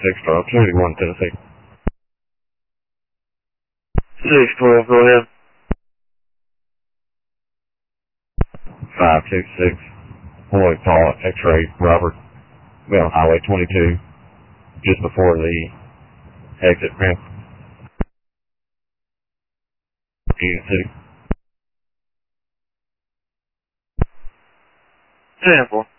612, 281 Tennessee. 612, go ahead. 526, Lloyd Paul, X-ray, Robert, well, Highway 22, just before the exit ramp. Unit 2. 10-4.